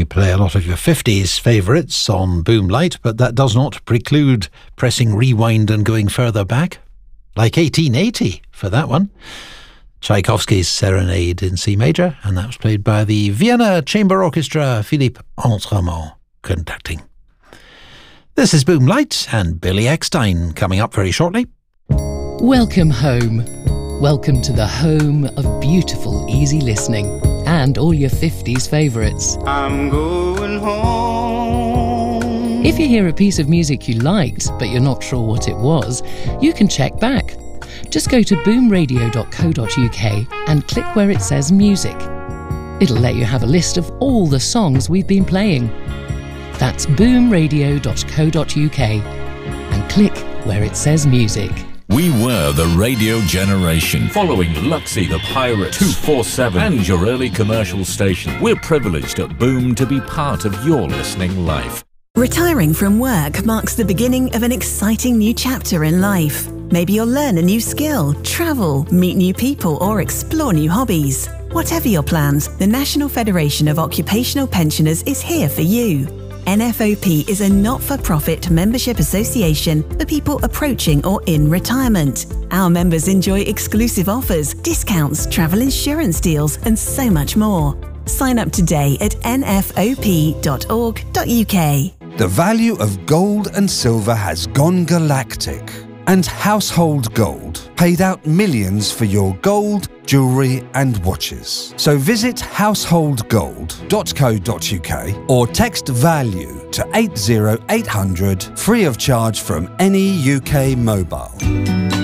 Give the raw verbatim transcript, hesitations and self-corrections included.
we play a lot of your fifties favourites on Boomlight, but that does not preclude pressing rewind and going further back. Like eighteen eighty for that one. Tchaikovsky's Serenade in C major, and that was played by the Vienna Chamber Orchestra, Philippe Entremont conducting. This is Boomlight and Billy Eckstein coming up very shortly. Welcome home. Welcome to the home of beautiful, easy listening and all your fifties favourites. I'm going home. If you hear a piece of music you liked, but you're not sure what it was, you can check back. Just go to boom radio dot co dot uk and click where it says music. It'll let you have a list of all the songs we've been playing. That's boom radio dot co dot uk and click where it says music. We were the radio generation, following Luxy the Pirate, two forty-seven and your early commercial station. We're privileged at Boom to be part of your listening life. Retiring from work marks the beginning of an exciting new chapter in life. Maybe you'll learn a new skill, travel, meet new people, or explore new hobbies. Whatever your plans, the National Federation of Occupational Pensioners is here for you. N F O P is a not-for-profit membership association for people approaching or in retirement. Our members enjoy exclusive offers, discounts, travel insurance deals, and so much more. Sign up today at n f o p dot org dot u k. The value of gold and silver has gone galactic, and Household Gold paid out millions for your gold, jewellery and watches. So visit household gold dot co dot uk or text VALUE to eight zero eight hundred free of charge from any U K mobile.